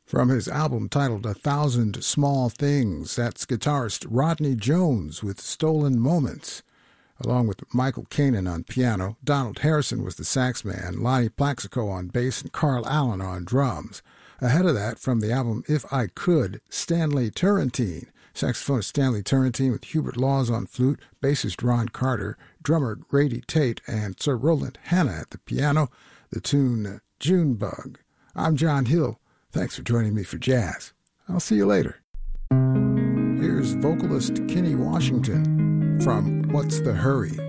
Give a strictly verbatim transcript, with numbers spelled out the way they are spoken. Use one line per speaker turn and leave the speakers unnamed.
From his album titled A Thousand Small Things, that's guitarist Rodney Jones with Stolen Moments, along with Michael Kanan on piano. Donald Harrison was the sax man, Lonnie Plaxico on bass, and Carl Allen on drums. Ahead of that, from the album If I Could, Stanley Turrentine, saxophonist Stanley Turrentine with Hubert Laws on flute, bassist Ron Carter, drummer Grady Tate, and Sir Roland Hanna at the piano, the tune Junebug. I'm John Hill. Thanks for joining me for jazz. I'll see you later. Here's vocalist Kenny Washington from What's the Hurry?